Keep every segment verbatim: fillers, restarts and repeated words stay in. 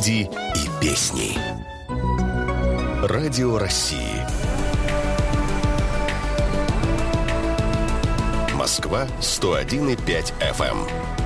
люди и песни. Радио России. Москва сто один и пять эф эм.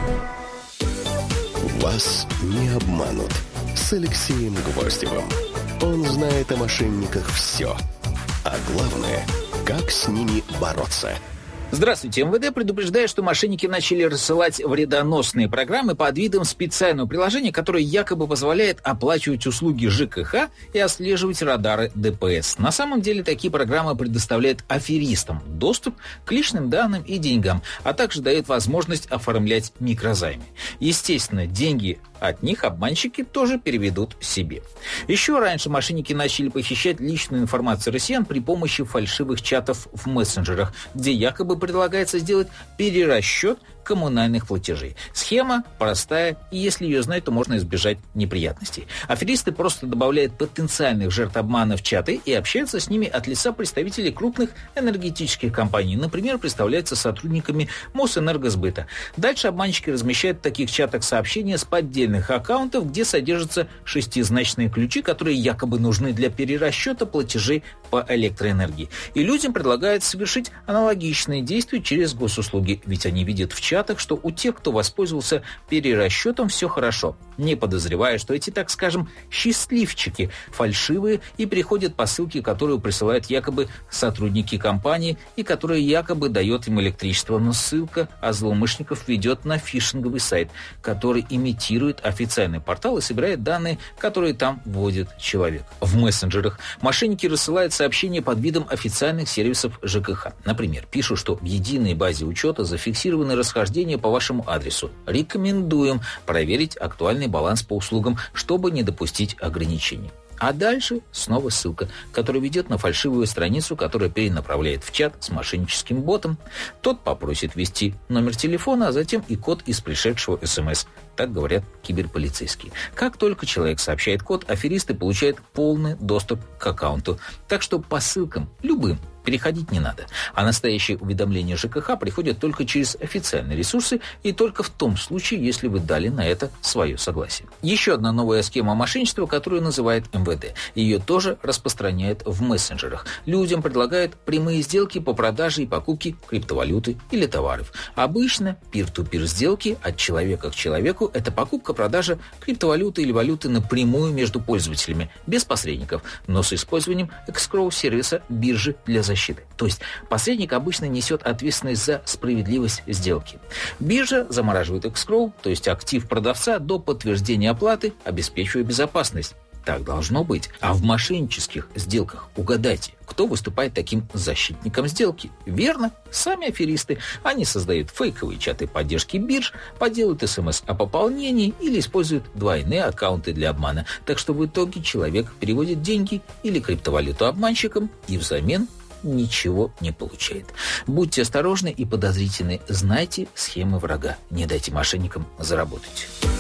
Вас не обманут с Алексеем Гвоздевым. Он знает о мошенниках все. А главное, как с ними бороться. Здравствуйте. эм вэ дэ предупреждает, что мошенники начали рассылать вредоносные программы под видом специального приложения, которое якобы позволяет оплачивать услуги ЖКХ и отслеживать радары дэ пэ эс. На самом деле такие программы предоставляют аферистам доступ к личным данным и деньгам, а также дают возможность оформлять микрозаймы. Естественно, деньги от них обманщики тоже переведут себе. Еще раньше мошенники начали похищать личную информацию россиян при помощи фальшивых чатов в мессенджерах, где якобы предлагается сделать перерасчет коммунальных платежей. Схема простая, и если ее знать, то можно избежать неприятностей. Аферисты просто добавляют потенциальных жертв обмана в чаты и общаются с ними от лица представителей крупных энергетических компаний. Например, представляются сотрудниками Мосэнергосбыта. Дальше обманщики размещают в таких чатах сообщения с поддельных аккаунтов, где содержатся шестизначные ключи, которые якобы нужны для перерасчета платежей по электроэнергии. И людям предлагают совершить аналогичные действия через госуслуги, ведь они видят в чате, что у тех, кто воспользовался перерасчетом, все хорошо, не подозревая, что эти, так скажем, счастливчики фальшивые и переходят по ссылке, которую присылают якобы сотрудники компании и которая якобы дает им электричество. Но ссылка от злоумышленников ведет на фишинговый сайт, который имитирует официальный портал и собирает данные, которые там вводит человек. В мессенджерах мошенники рассылают сообщения под видом официальных сервисов ЖКХ. Например, пишут, что в единой базе учета зафиксированы расхождения по вашему адресу. Рекомендуем проверить актуальный баланс по услугам, чтобы не допустить ограничений. А дальше снова ссылка, которая ведет на фальшивую страницу, которая перенаправляет в чат с мошенническим ботом. Тот попросит ввести номер телефона, а затем и код из пришедшего эс эм эс. Так говорят киберполицейские. Как только человек сообщает код, аферисты получают полный доступ к аккаунту. Так что по ссылкам, любым, переходить не надо. А настоящие уведомления ЖКХ приходят только через официальные ресурсы и только в том случае, если вы дали на это свое согласие. Еще одна новая схема мошенничества, которую называет эм вэ дэ. Ее тоже распространяет в мессенджерах. Людям предлагают прямые сделки по продаже и покупке криптовалюты или товаров. Обычно пир-ту-пир сделки от человека к человеку – это покупка-продажа криптовалюты или валюты напрямую между пользователями, без посредников, но с использованием эскроу-сервиса биржи для защиты. То есть посредник обычно несет ответственность за справедливость сделки. Биржа замораживает эскроу, то есть актив продавца, до подтверждения оплаты, обеспечивая безопасность. Так должно быть. А в мошеннических сделках угадайте, кто выступает таким защитником сделки? Верно, сами аферисты. Они создают фейковые чаты поддержки бирж, поделают эс эм эс о пополнении или используют двойные аккаунты для обмана. Так что в итоге человек переводит деньги или криптовалюту обманщикам и взамен ничего не получает. Будьте осторожны и подозрительны. Знайте схемы врага. Не дайте мошенникам заработать.